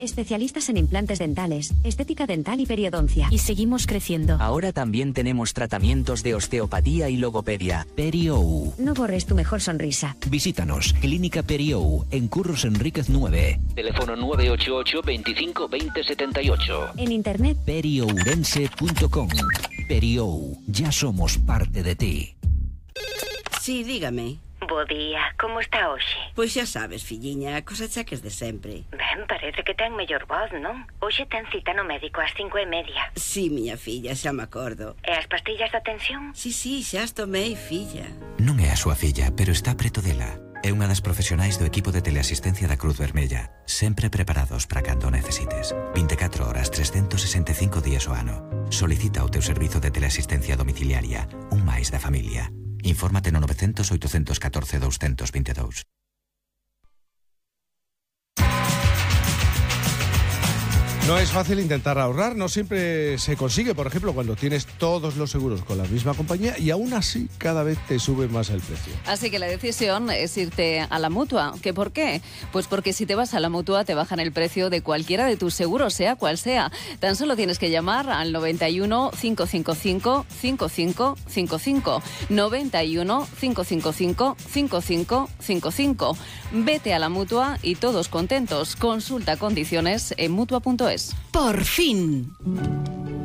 Especialistas en implantes dentales, estética dental y periodoncia. Y seguimos creciendo. Ahora también tenemos tratamientos de osteopatía y logopedia. Periou. No borres tu mejor sonrisa. Visítanos, Clínica Periou, en Curros Enríquez 9. Teléfono 988 25 20 78. En internet, periourense.com. Periou, ya somos parte de ti. Sí, dígame. Bo día, como está hoxe? Pois xa sabes, filliña, cos achaques de sempre. Ben, parece que ten mellor voz, non? Hoxe ten cita no médico ás 5:30. Sí, miña filla, xa me acordo. E as pastillas da tensión? Sí, xa as tomei, filla. Non é a súa filla, pero está preto dela. É unha das profesionais do equipo de teleasistencia da Cruz Vermella, sempre preparados para cando necesites. 24 horas, 365 días ao ano. Solicita o teu servizo de teleasistencia domiciliaria, un máis da familia. Infórmate no 900 814 222. No es fácil intentar ahorrar, no siempre se consigue, por ejemplo, cuando tienes todos los seguros con la misma compañía y aún así cada vez te sube más el precio. Así que la decisión es irte a la Mutua. ¿Qué por qué? Pues porque si te vas a la Mutua te bajan el precio de cualquiera de tus seguros, sea cual sea. Tan solo tienes que llamar al 91 555 5555. 91 555 5555. Vete a la Mutua y todos contentos. Consulta condiciones en mutua.es. ¡Por fin!